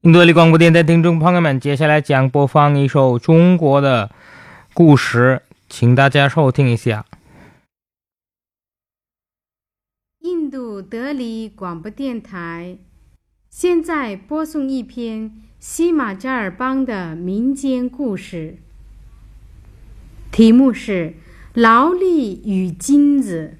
印度里广播电台听众朋友们，接下来将播放一首中国的故事，请大家收听一下。 印度德里广播电台现在播送一篇西马扎尔邦的民间故事，题目是《劳力与金子》。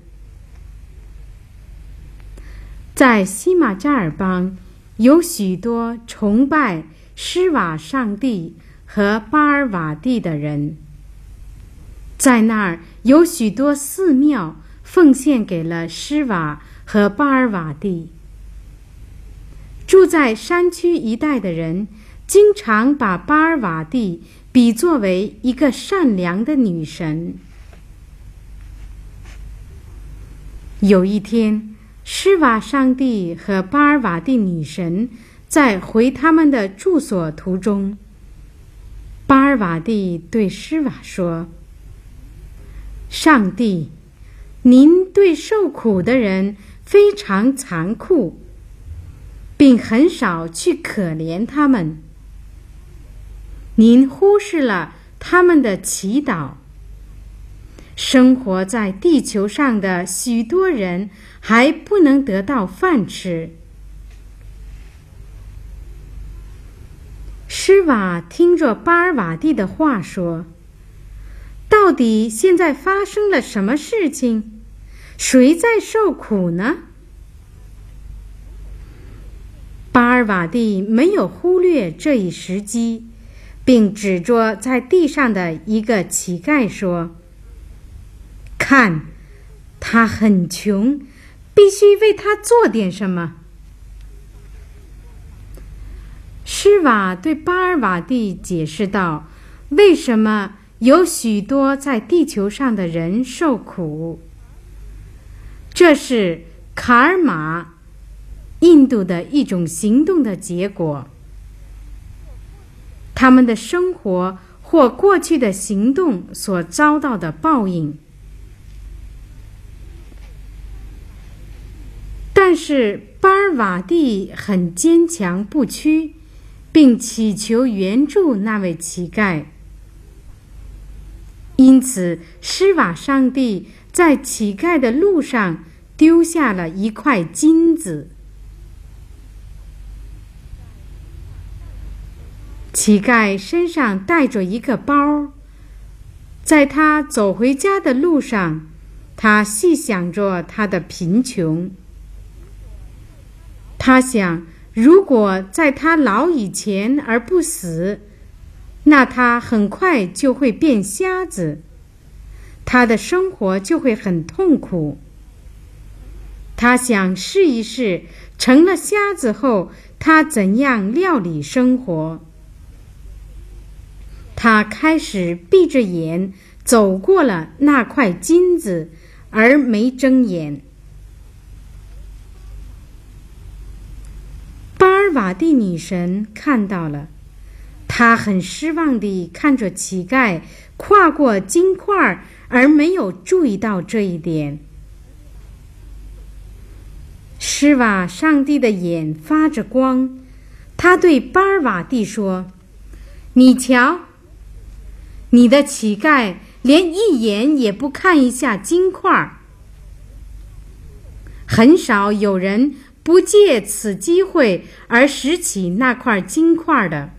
在西马扎尔邦有许多崇拜施瓦上帝和巴尔瓦蒂的人，在那儿有许多寺庙奉献给了施瓦和巴尔瓦蒂。住在山区一带的人经常把巴尔瓦蒂比作为一个善良的女神。有一天，施瓦上帝和巴尔瓦蒂女神在回他们的住所途中，巴尔瓦蒂对施瓦说：“上帝，您对受苦的人非常残酷，并很少去可怜他们。您忽视了他们的祈祷。生活在地球上的许多人还不能得到饭吃。”施瓦听着巴尔瓦蒂的话说：“到底现在发生了什么事情？谁在受苦呢？”巴尔瓦蒂没有忽略这一时机，并指着在地上的一个乞丐说：“看，他很穷，必须为他做点什么。”施瓦对巴尔瓦蒂解释道：“为什么有许多在地球上的人受苦？这是卡尔玛，印度的一种行动的结果。他们的生活或过去的行动所遭到的报应。但是巴尔瓦蒂很坚强不屈，并祈求援助那位乞丐。因此，施瓦上帝在乞丐的路上丢下了一块金子。乞丐身上带着一个包，在他走回家的路上，他细想着他的贫穷。他想，如果在他老以前而不死，那他很快就会变瞎子，他的生活就会很痛苦。他想试一试，成了瞎子后，他怎样料理生活。他开始闭着眼走过了那块金子，而没睁眼。巴尔瓦蒂女神看到了，她很失望地看着乞丐跨过金块，而没有注意到这一点。施瓦上帝的眼发着光，他对巴尔瓦蒂说：“你瞧，你的乞丐连一眼也不看一下金块。很少有人不借此机会而拾起那块金块的。